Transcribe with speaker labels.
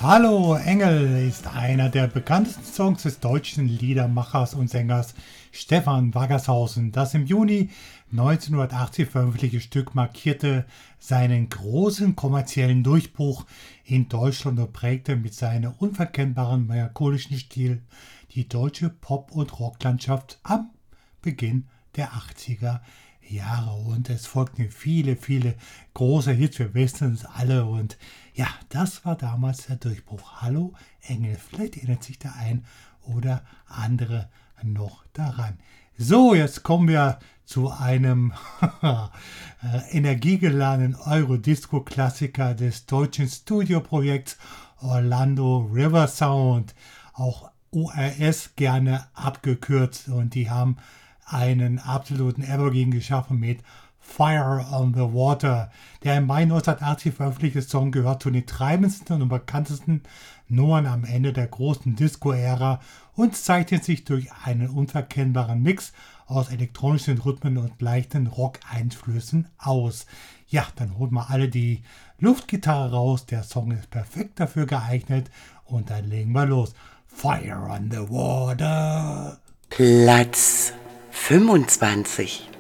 Speaker 1: Hallo Engel ist einer der bekanntesten Songs des deutschen Liedermachers und Sängers Stefan Waggershausen. Das im Juni 1980 veröffentlichte Stück markierte seinen großen kommerziellen Durchbruch in Deutschland und prägte mit seinem unverkennbaren melancholischen Stil die deutsche Pop- und Rocklandschaft am Beginn der 80er Jahre. Und es folgten viele, viele große Hits, wir wissen es alle. Und ja, das war damals der Durchbruch. Hallo Engel, vielleicht erinnert sich der ein oder andere noch daran. So, jetzt kommen wir zu einem energiegeladenen Eurodisco-Klassiker des deutschen Studioprojekts Orlando River Sound, auch ORS gerne abgekürzt, und die haben einen absoluten Evergreen geschaffen mit Fire on the Water. Der im Mai 1980 veröffentlichte Song gehört zu den treibendsten und bekanntesten Nummern am Ende der großen Disco-Ära und zeichnet sich durch einen unverkennbaren Mix aus elektronischen Rhythmen und leichten Rock-Einflüssen aus. Ja, dann holt mal alle die Luftgitarre raus. Der Song ist perfekt dafür geeignet und dann legen wir los. Fire on the Water.
Speaker 2: Platz 25.